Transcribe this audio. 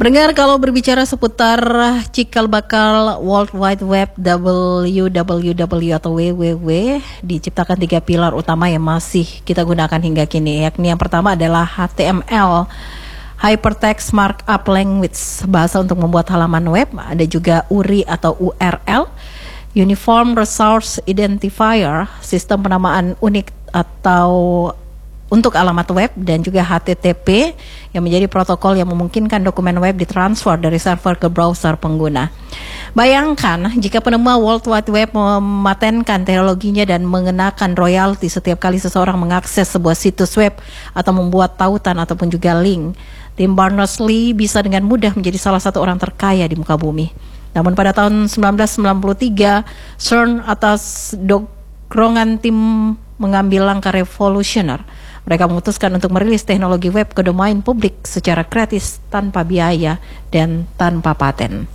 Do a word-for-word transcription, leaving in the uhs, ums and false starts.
Pendengar, kalau berbicara seputar cikal bakal World Wide Web W W W atau W W W, diciptakan tiga pilar utama yang masih kita gunakan hingga kini, yakni yang pertama adalah H T M L, Hypertext Markup Language, bahasa untuk membuat halaman web. Ada juga U R I atau U R L, Uniform Resource Identifier, sistem penamaan unik atau untuk alamat web, dan juga H T T P yang menjadi protokol yang memungkinkan dokumen web ditransfer dari server ke browser pengguna. Bayangkan jika penemu World Wide Web mematenkan teknologinya dan mengenakan royalti setiap kali seseorang mengakses sebuah situs web atau membuat tautan ataupun juga link. Tim Berners-Lee bisa dengan mudah menjadi salah satu orang terkaya di muka bumi. Namun pada tahun sembilan belas sembilan puluh tiga, C E R N atas dorongan tim mengambil langkah revolusioner. Mereka memutuskan untuk merilis teknologi web ke domain publik secara gratis, tanpa biaya dan tanpa paten.